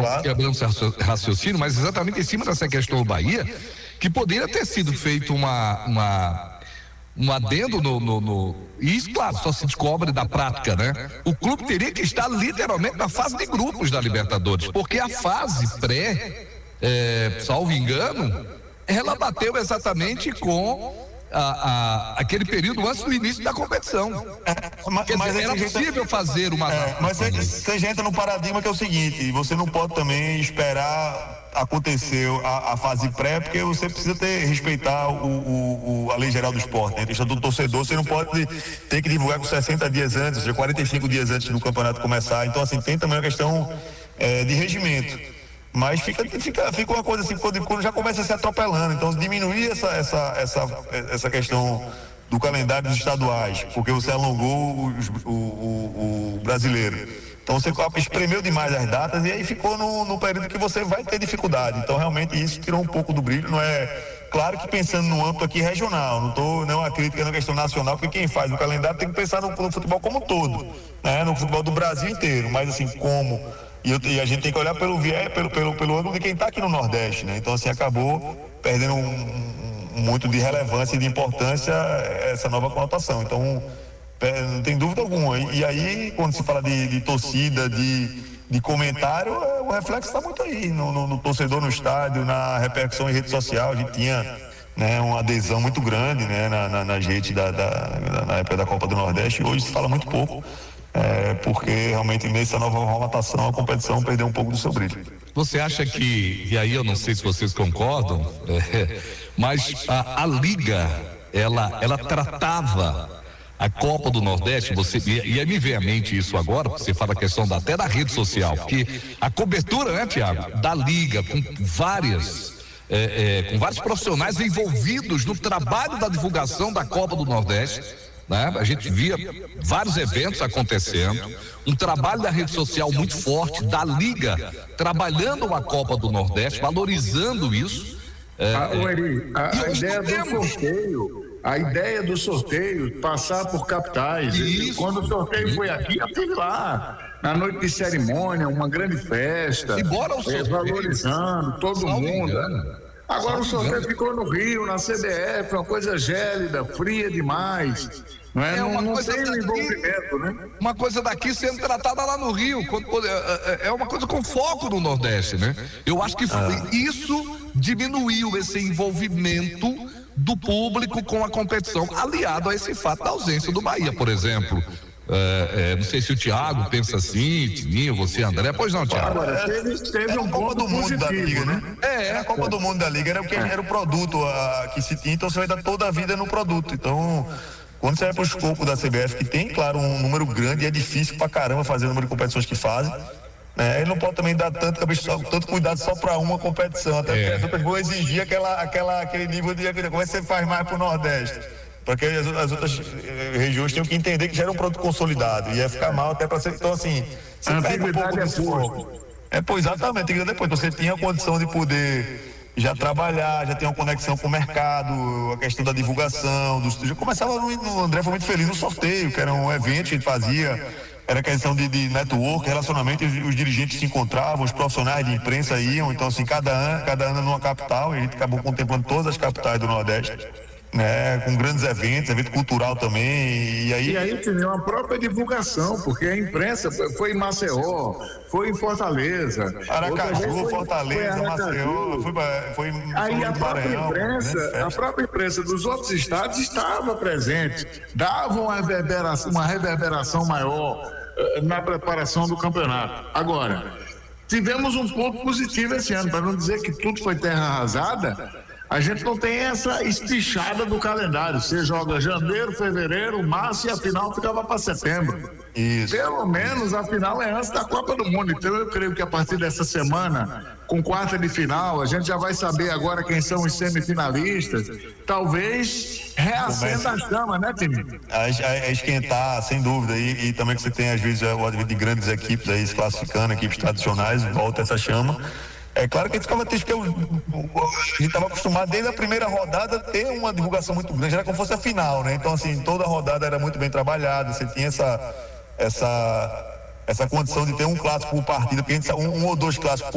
claro. quebrando esse raciocínio, mas exatamente em cima dessa questão do Bahia, que poderia ter sido feito um adendo e isso, claro, só se descobre da prática, né? O clube teria que estar literalmente na fase de grupos da Libertadores, porque a fase pré, salvo engano, ela bateu exatamente com aquele período antes do início da competição. Mas era possível fazer uma... Mas você já entra no paradigma que é o seguinte: você não pode também esperar acontecer a fase pré, porque você precisa respeitar a lei geral do esporte, né? A questão do torcedor, você não pode ter que divulgar com 60 dias antes, ou seja, 45 dias antes do campeonato começar. Então, assim, tem também uma questão de regimento. Mas fica uma coisa assim, quando já começa a se atropelando. Então, diminuir essa questão do calendário dos estaduais, porque você alongou o brasileiro. Então, você espremeu demais as datas e aí ficou no período que você vai ter dificuldade. Então, realmente, isso tirou um pouco do brilho. Não é... Claro que pensando no âmbito aqui regional, não é uma crítica na questão nacional, porque quem faz o calendário tem que pensar no futebol como um todo, né? No futebol do Brasil inteiro, mas assim, como... E a gente tem que olhar pelo ângulo de quem está aqui no Nordeste, né? Então, assim, acabou perdendo muito de relevância e de importância essa nova conotação. Então, não tem dúvida alguma. E aí, quando se fala de torcida, de comentário, o reflexo está muito aí, no torcedor no estádio, na repercussão em rede social. A gente tinha, né, uma adesão muito grande, né, nas redes na época da Copa do Nordeste. Hoje se fala muito pouco. Porque realmente nessa nova formatação a competição perdeu um pouco do seu brilho. Você acha que, e aí eu não sei se vocês concordam, mas a Liga, ela tratava a Copa do Nordeste, e aí me vem à mente isso agora, você fala a questão até da rede social, porque a cobertura, né, Tiago, da Liga, com vários profissionais envolvidos no trabalho da divulgação da Copa do Nordeste, né? A gente via vários eventos acontecendo, um trabalho da rede social muito forte, da Liga trabalhando a Copa do Nordeste, valorizando isso. A ideia do sorteio, passar por capitais. Isso. Quando o sorteio foi aqui, eu estive lá, na noite de cerimônia, uma grande festa, embora o sorteio, valorizando todo mundo. Agora o sorteio ficou no Rio, na CBF, uma coisa gélida, fria demais. Não tem envolvimento, né? Uma coisa daqui sendo tratada lá no Rio, é uma coisa com foco no Nordeste, né? Eu acho que isso diminuiu esse envolvimento do público com a competição, aliado a esse fato da ausência do Bahia, por exemplo. Não sei se o Thiago pensa assim, Tininho, você, André. Pois não, Thiago. Agora, teve um Copa do Mundo positivo, da Liga, né? Era a Copa do Mundo da Liga, era o produto que se tinha, então você vai dar toda a vida no produto. Então, quando você vai para o escopo da CBF, que tem, claro, um número grande, e é difícil pra caramba fazer o número de competições que fazem, ele não pode também dar tanto cuidado só para uma competição, até porque as outras vão exigir aquele nível de como é que você faz mais para o Nordeste. Porque as outras regiões têm que entender que já era um produto consolidado, ia ficar mal até para ser. Então, assim, você perde um pouco desse foco. Exatamente, tem que depois. Então, você tinha a condição de poder já trabalhar, já ter uma conexão com o mercado, a questão da divulgação, já começava o André foi muito feliz no sorteio, que era um evento que a gente fazia, era questão de network, relacionamento, os dirigentes se encontravam, os profissionais de imprensa iam, então assim, cada ano numa capital, e a gente acabou contemplando todas as capitais do Nordeste, né, com grandes eventos, evento cultural também, e aí tem uma própria divulgação, porque a imprensa foi em Maceió, foi em Fortaleza, Aracaju, Fortaleza, Maceió, foi em aí a própria imprensa dos outros estados estava presente, dava uma reverberação maior na preparação do campeonato. Agora, tivemos um ponto positivo esse ano, para não dizer que tudo foi terra arrasada. A gente não tem essa espichada do calendário. Você joga janeiro, fevereiro, março e a final ficava para setembro. Isso. Pelo menos a final é antes da Copa do Mundo. Então eu creio que a partir dessa semana, com quarta de final, a gente já vai saber agora quem são os semifinalistas. Talvez reacenda a chama, né, time? A esquentar, sem dúvida. E também que você tem, às vezes, o advento de grandes equipes aí se classificando, equipes tradicionais, volta essa chama. É claro que a gente ficava triste, porque a gente estava acostumado desde a primeira rodada ter uma divulgação muito grande, era como se fosse a final, né? Então, assim, toda a rodada era muito bem trabalhada, você tinha essa condição de ter um clássico por partida, porque a gente, um ou dois clássicos